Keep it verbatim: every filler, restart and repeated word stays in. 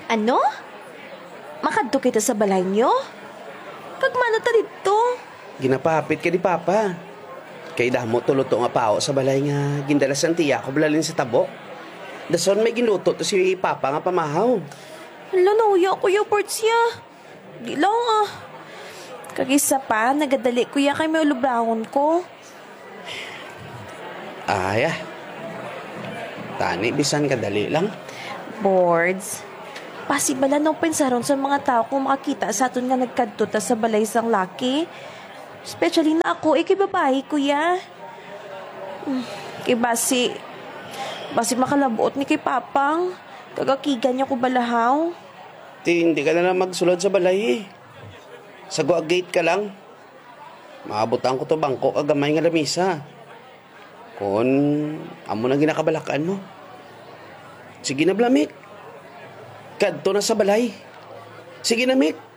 Ano? Makadto kita sa balay nyo? Kagmano ta dito? Ginapapit ka di Papa. Kay damo tuluto nga pao sa balay nga gindalas ang tiya ko balalin sa tabo. Dason may ginuto to si Papa nga pamahaw. Hala, nauya kuya Portia. Di lang ah. Kagisa pa, nagadali kuya kay may ulubrahon ko. Ay ah. Tani, bisan kadali lang. Boards. Pasibala nang pensaron sa mga tao kung makakita sa aton nga nagkadto ta sa balay sang laki. Especially na ako, eh, kay babae, kuya. Hmm, kay basi, basi makalabuot ni kay Papang. Kagakigan niya ko balahaw. Ti, hindi ka na lang magsulod sa balay eh. Sa guag gate ka lang. Maabutan ko to bangko agamay nga lamisa. Kung amo na ginakabalakan mo. Sige na, Blamik. Kadto na sa balay. Sige na, Mik.